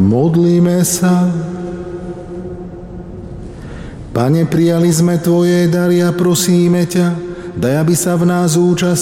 Modlíme sa. Pane, prijali sme Tvoje dary a prosíme ťa, daj, aby sa v nás účastnili